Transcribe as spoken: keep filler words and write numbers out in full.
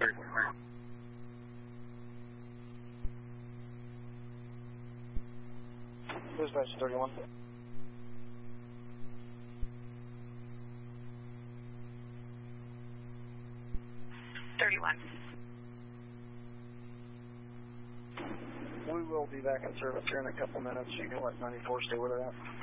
Dispatch thirty-one. thirty-one. We will be back in service here in a couple minutes. You can let ninety-four stay where they're at.